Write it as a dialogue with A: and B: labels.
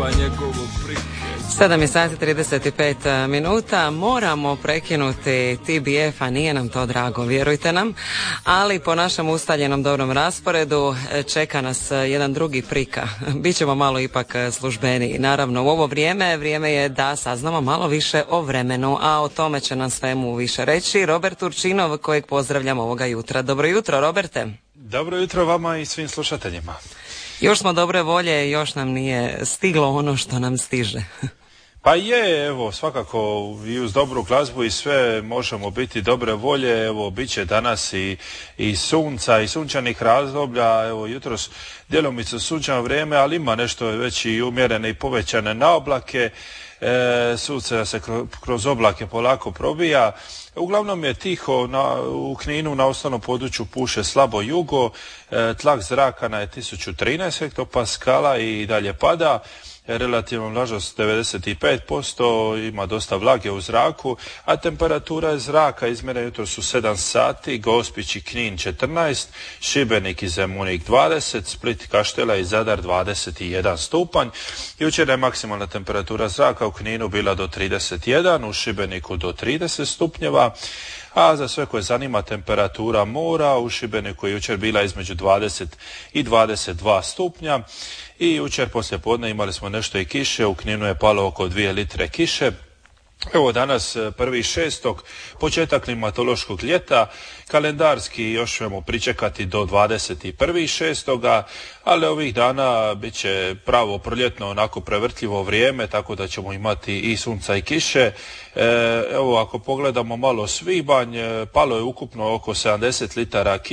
A: treba njegovo prike.
B: 7:35. Moramo prekinuti TBF, a nije nam to drago, vjerujte nam, ali po našem ustaljenom dobrom rasporedu čeka nas jedan drugi prika. Bićemo malo ipak službeniji. Naravno, u ovo vrijeme je da saznamo malo više o vremenu, a o tome će nam svemu više reći Robert Turčinov, kojeg pozdravljam ovoga jutra. Dobro jutro, Roberte.
C: Dobro jutro vama i svim slušateljima.
B: Još smo dobre volje, još nam nije stiglo ono što nam stiže.
C: Pa je, evo, svakako i uz dobru glazbu i sve možemo biti dobre volje. Evo, bit će danas i sunca i sunčanih razdoblja. Evo, jutros djelomice sunčano vrijeme, ali ima nešto već i umjerene i povećane na oblake. Sunce se kroz oblake polako probija. Uglavnom je tiho, u Kninu na osnovnom području puše slabo jugo, tlak zraka na 1013 hektopaskala i dalje pada. Relativna vlažnost 95%, ima dosta vlage u zraku, a temperatura zraka izmjera jutros su 7 sati, Gospić i Knin 14, Šibenik i Zemunik 20, Split, Kaštela i Zadar 21 stupanj. Jučer je maksimalna temperatura zraka u Kninu bila do 31, u Šibeniku do 30 stupnjeva, a za sve koje zanima temperatura mora, u Šibeniku je jučer bila između 20 i 22 stupnja. I jučer poslije podne imali smo nešto i kiše, u Kninu je palo oko 2 litre kiše. Evo danas 1.6. početak klimatološkog ljeta, kalendarski još ćemo pričekati do 21.6. ali ovih dana bit će pravo proljetno onako prevrtljivo vrijeme, tako da ćemo imati i sunca i kiše. Evo ako pogledamo malo svibanj, palo je ukupno oko 70 litara kiše.